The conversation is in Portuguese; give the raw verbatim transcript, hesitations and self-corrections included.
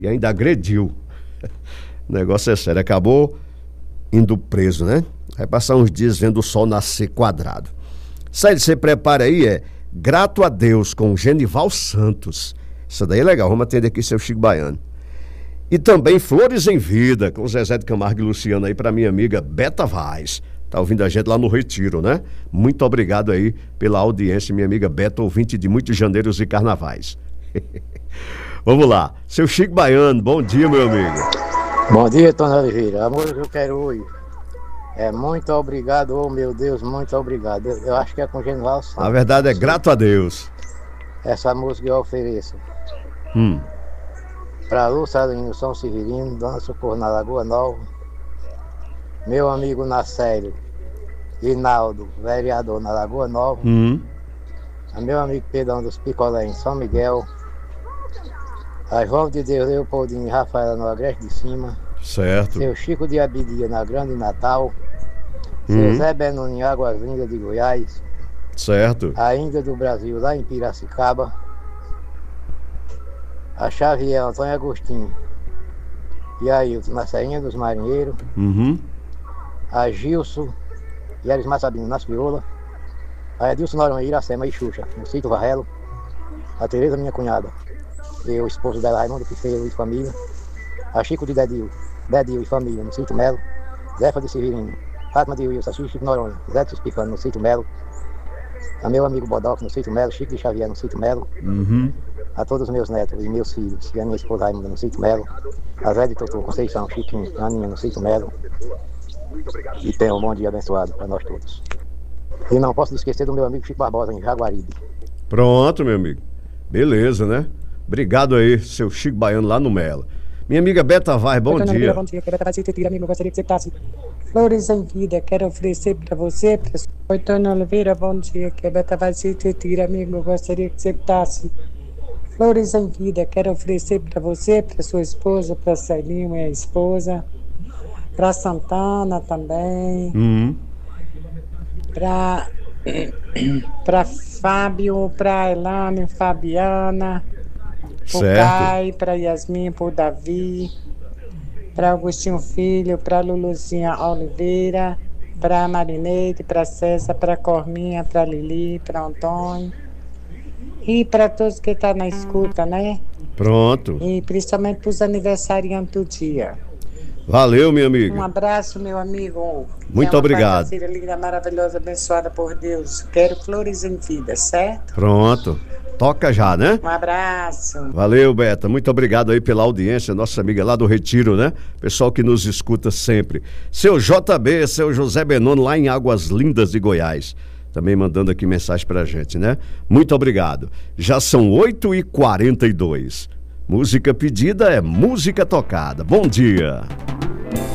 e ainda agrediu. O negócio é sério, acabou indo preso, né? Vai passar uns dias vendo o sol nascer quadrado. Sai, você prepara aí, é Grato a Deus com Genival Santos. Isso daí é legal, vamos atender aqui seu Chico Baiano. E também Flores em Vida, com Zezé de Camargo e Luciano aí para minha amiga Beta Vaz. Tá ouvindo a gente lá no Retiro, né? Muito obrigado aí pela audiência, minha amiga Beta, ouvinte de muitos janeiros e carnavais. Vamos lá, seu Chico Baiano, bom dia, meu amigo. Bom dia, Tony Oliveira. A música que eu quero hoje é Muito Obrigado, oh meu Deus, muito obrigado. Eu, eu acho que é com Genival Santos. A verdade é Grato a Deus. Essa música eu ofereço Hum. para Lúcia no São Severino, Dona Socorro na Lagoa Nova, meu amigo Nacélio Rinaldo, vereador na Lagoa Nova, Hum. a meu amigo Pedrão dos Picolé em São Miguel, a João de Deus Leopoldinho e Rafaela no Agreste de Cima, Certo. seu Chico de Abidia na Grande Natal, seu Hum. Zé Benoni em Águas Lindas de Goiás, Certo. a Índia do Brasil lá em Piracicaba, a Xavier Antônio Agostinho e a Ailton na Serrinha dos Marinheiros, Uhum. a Gilson e Elismar Sabino nas Violas, a Edilson Noronha, Iracema e Xuxa no Sítio Varrelo, a Tereza, minha cunhada, e o esposo dela, Raimundo Piceiro e família, a Chico de Dedil, Dedil e família no Sítio Melo, Zefa de Severino, Fátima de Wilson, Chico Noronha, Zé de Picano no Sítio Melo, a meu amigo Bodoc no Sítio Melo, Chico de Xavier no Sítio Melo, Uhum. a todos os meus netos e meus filhos, e a minha esposa Raimunda no Sítio Melo, a Zé de Totô, Conceição, Chiquinho, Aninha no Sítio Melo, e tenham um bom dia abençoado para nós todos. E não posso esquecer do meu amigo Chico Barbosa em Jaguaribe. Pronto, meu amigo. Beleza, né? Obrigado aí, seu Chico Baiano lá no Melo. Minha amiga Beta Vaz, bom Oi, dia. Bom dia, Beta Vaz, amigo, gostaria que você passe Flores em Vida, quero oferecer para você, pessoal. Oi, Tony Oliveira, bom dia, que a Beta Vaz, amigo, gostaria que você passe Flores em Vida, quero oferecer para você, para sua esposa, para Celinho, minha esposa, para Santana também, Uhum. para para Fábio, para Elane, Fabiana, o Certo. Kai, para Yasmin, para o Davi, para Agostinho Filho, para Luluzinha Oliveira, para Marineide, para César, para Corminha, para Lili, para Antônio e para todos que estão tá na escuta, né? Pronto. E principalmente para os aniversariantes do dia. Valeu, minha amiga. Um abraço, meu amigo. Muito obrigado. Filha linda, maravilhosa, abençoada por Deus. Quero flores em vida, certo? Pronto. Toca já, né? Um abraço. Valeu, Beta. Muito obrigado aí pela audiência, nossa amiga lá do Retiro, né? Pessoal que nos escuta sempre. Seu J B, seu José Benoni, lá em Águas Lindas de Goiás. Também mandando aqui mensagem pra gente, né? Muito obrigado. Já são oito e quarenta e dois. Música pedida é música tocada. Bom dia.